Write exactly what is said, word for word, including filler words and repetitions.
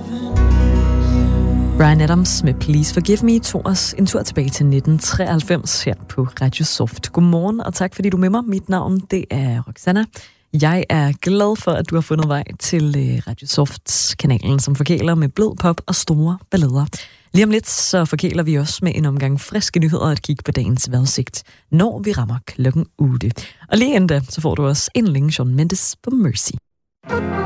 Bryan Adams med Please Forgive Me tog os en tur tilbage til nitten treoghalvfems her på Radio Soft. Godmorgen, og tak fordi du er med mig. Mit navn, det er Roxanna. Jeg er glad for, at du har fundet vej til Radio Softs kanalen, som forkæler med blød pop og store ballader. Lige om lidt, så forkæler vi også med en omgang friske nyheder og et kig på dagens vejrudsigt, når vi rammer klokken otte. Og lige inden da, så får du også en længe Shawn Mendes på Mercy.